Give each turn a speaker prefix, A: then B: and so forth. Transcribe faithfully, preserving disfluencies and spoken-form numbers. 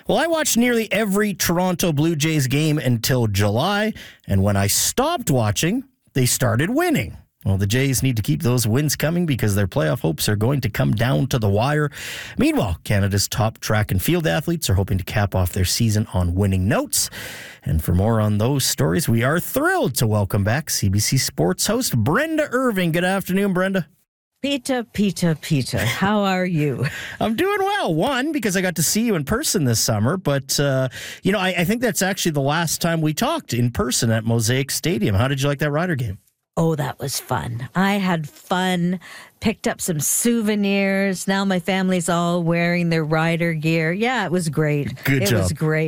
A: Well, I watched nearly every Toronto Blue Jays game until July, and when I stopped watching, they started winning. Well, the Jays need to keep those wins coming because their playoff hopes are going to come down to the wire. Meanwhile, Canada's top track and field athletes are hoping to cap off their season on winning notes. And for more on those stories, we are thrilled to welcome back C B C Sports host Brenda Irving. Good afternoon, Brenda.
B: Peter, Peter, Peter, how are you?
A: I'm doing well. One, because I got to see you in person this summer. But, uh, you know, I, I think that's actually the last time we talked in person at Mosaic Stadium. How did you like that Rider game?
B: Oh, that was fun. I had fun, picked up some souvenirs. Now my family's all wearing their Rider gear. Yeah, it was great.
A: Good
B: it
A: job.
B: It was great.